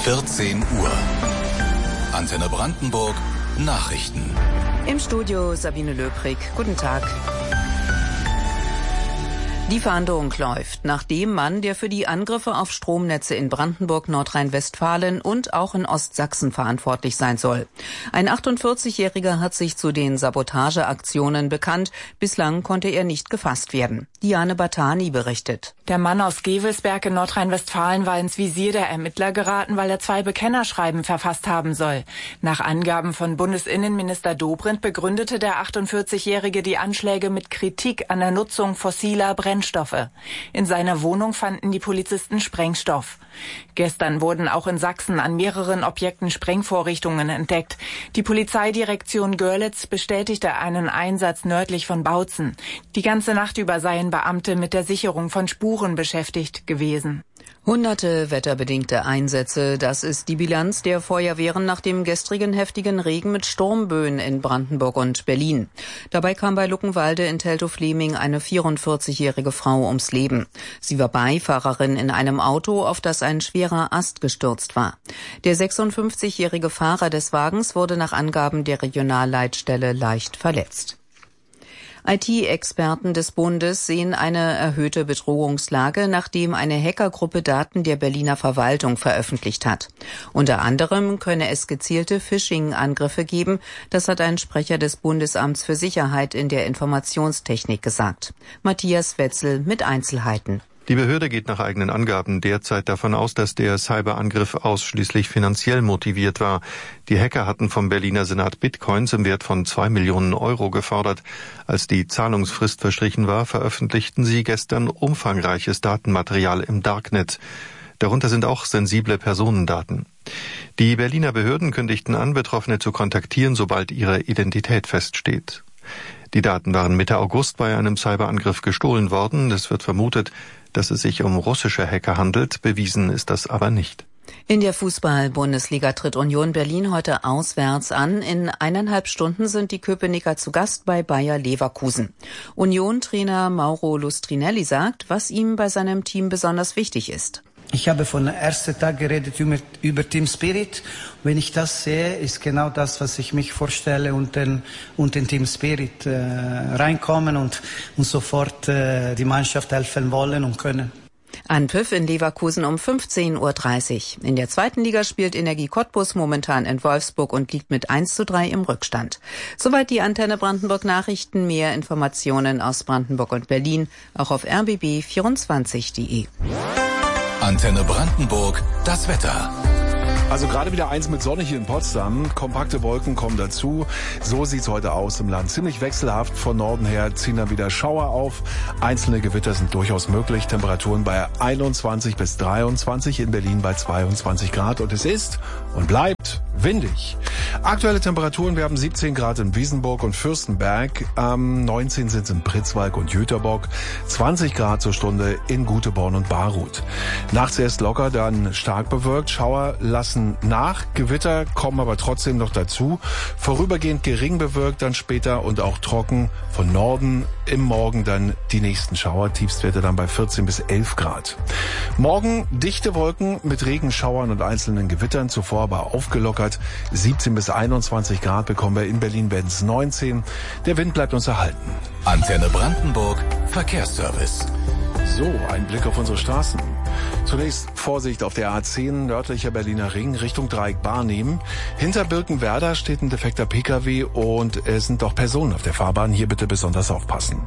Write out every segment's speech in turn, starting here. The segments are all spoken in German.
14 Uhr. Antenne Brandenburg, Nachrichten. Im Studio Sabine Löbrig. Guten Tag. Die Fahndung läuft nach dem Mann, der für die Angriffe auf Stromnetze in Brandenburg, Nordrhein-Westfalen und auch in Ostsachsen verantwortlich sein soll. Ein 48-Jähriger hat sich zu den Sabotageaktionen bekannt. Bislang konnte er nicht gefasst werden. Diane Batani berichtet. Der Mann aus Gevelsberg in Nordrhein-Westfalen war ins Visier der Ermittler geraten, weil er 2 Bekennerschreiben verfasst haben soll. Nach Angaben von Bundesinnenminister Dobrindt begründete der 48-Jährige die Anschläge mit Kritik an der Nutzung fossiler Brennstoffe. In seiner Wohnung fanden die Polizisten Sprengstoff. Gestern wurden auch in Sachsen an mehreren Objekten Sprengvorrichtungen entdeckt. Die Polizeidirektion Görlitz bestätigte einen Einsatz nördlich von Bautzen. Die ganze Nacht über seien Beamte mit der Sicherung von Spuren beschäftigt gewesen. Hunderte wetterbedingte Einsätze, das ist die Bilanz der Feuerwehren nach dem gestrigen heftigen Regen mit Sturmböen in Brandenburg und Berlin. Dabei kam bei Luckenwalde in Teltow-Fleming eine 44-jährige Frau ums Leben. Sie war Beifahrerin in einem Auto, auf das ein schwerer Ast gestürzt war. Der 56-jährige Fahrer des Wagens wurde nach Angaben der Regionalleitstelle leicht verletzt. IT-Experten des Bundes sehen eine erhöhte Bedrohungslage, nachdem eine Hackergruppe Daten der Berliner Verwaltung veröffentlicht hat. Unter anderem könne es gezielte Phishing-Angriffe geben, das hat ein Sprecher des Bundesamts für Sicherheit in der Informationstechnik gesagt. Matthias Wetzel mit Einzelheiten. Die Behörde geht nach eigenen Angaben derzeit davon aus, dass der Cyberangriff ausschließlich finanziell motiviert war. Die Hacker hatten vom Berliner Senat Bitcoins im Wert von 2 Millionen Euro gefordert. Als die Zahlungsfrist verstrichen war, veröffentlichten sie gestern umfangreiches Datenmaterial im Darknet. Darunter sind auch sensible Personendaten. Die Berliner Behörden kündigten an, Betroffene zu kontaktieren, sobald ihre Identität feststeht. Die Daten waren Mitte August bei einem Cyberangriff gestohlen worden. Es wird vermutet, dass es sich um russische Hacker handelt. Bewiesen ist das aber nicht. In der Fußball-Bundesliga tritt Union Berlin heute auswärts an. In 1,5 Stunden sind die Köpenicker zu Gast bei Bayer Leverkusen. Union-Trainer Mauro Lustrinelli sagt, was ihm bei seinem Team besonders wichtig ist. Ich habe von ersten Tag geredet über Team Spirit. Wenn ich das sehe, ist genau das, was ich mich vorstelle und den Team Spirit reinkommen und sofort die Mannschaft helfen wollen und können. Anpfiff in Leverkusen um 15:30 Uhr. In der 2. Liga spielt Energie Cottbus momentan in Wolfsburg und liegt mit 1:3 im Rückstand. Soweit die Antenne Brandenburg Nachrichten. Mehr Informationen aus Brandenburg und Berlin auch auf rbb24.de. Antenne Brandenburg, das Wetter. Also gerade wieder eins mit Sonne hier in Potsdam. Kompakte Wolken kommen dazu. So sieht's heute aus im Land. Ziemlich wechselhaft. Von Norden her ziehen dann wieder Schauer auf. Einzelne Gewitter sind durchaus möglich. Temperaturen bei 21 bis 23, in Berlin bei 22 Grad. Und es ist und bleibt windig. Aktuelle Temperaturen, wir haben 17 Grad in Wiesenburg und Fürstenberg, 19 sind es in Pritzwalk und Jüterbock, 20 Grad zur Stunde in Guteborn und Baruth. Nachts erst locker, dann stark bewölkt, Schauer lassen nach, Gewitter kommen aber trotzdem noch dazu, vorübergehend gering bewölkt, dann später und auch trocken, von Norden im Morgen dann die nächsten Schauer, Tiefstwerte dann bei 14 bis 11 Grad. Morgen dichte Wolken mit Regenschauern und einzelnen Gewittern, zuvor aber aufgelockert, 17 bis 21 Grad bekommen wir in Berlin, werden es 19. Der Wind bleibt uns erhalten. Antenne Brandenburg, Verkehrsservice. So, ein Blick auf unsere Straßen. Zunächst Vorsicht auf der A10 nördlicher Berliner Ring Richtung Dreieck Barnim. Hinter Birkenwerder steht ein defekter Pkw und es sind auch Personen auf der Fahrbahn. Hier bitte besonders aufpassen.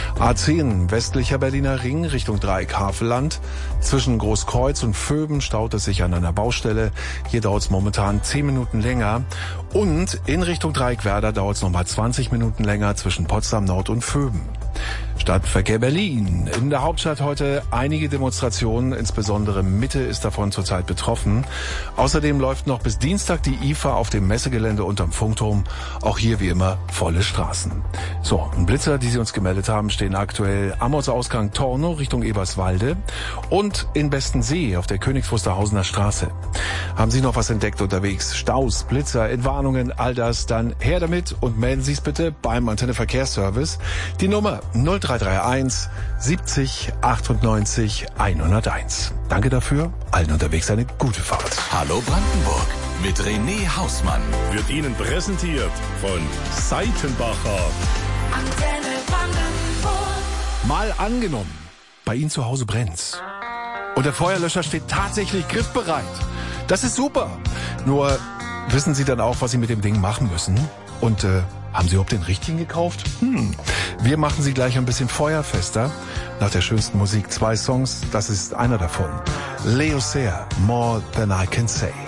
A10 westlicher Berliner Ring Richtung Dreieck Havelland. Zwischen Großkreuz und Vöben staut es sich an einer Baustelle. Hier dauert es momentan 10 Minuten länger. Und in Richtung Dreieck Werder dauert es nochmal 20 Minuten länger zwischen Potsdam Nord und Vöben. Stadtverkehr Berlin. In der Hauptstadt heute einige Demonstrationen, insbesondere Mitte ist davon zurzeit betroffen. Außerdem läuft noch bis Dienstag die IFA auf dem Messegelände unterm Funkturm. Auch hier wie immer volle Straßen. So, ein Blitzer, die Sie uns gemeldet haben, stehen aktuell am Ortsausgang Tornow Richtung Eberswalde und in Bestensee auf der Königs Wusterhausener Straße. Haben Sie noch was entdeckt unterwegs? Staus, Blitzer, Entwarnungen, all das, dann her damit und melden Sie es bitte beim Antenne Verkehrsservice. Die Nummer 03 0331 70 98 101. Danke dafür. Allen unterwegs eine gute Fahrt. Hallo Brandenburg mit René Hausmann. Wird Ihnen präsentiert von Seitenbacher. Antenne Brandenburg. Mal angenommen, bei Ihnen zu Hause brennt's. Und der Feuerlöscher steht tatsächlich griffbereit. Das ist super. Nur wissen Sie dann auch, was Sie mit dem Ding machen müssen? Und haben Sie überhaupt den richtigen gekauft? Wir machen Sie gleich ein bisschen feuerfester. Nach der schönsten Musik 2 Songs, das ist einer davon. Leo Sayer, More Than I Can Say.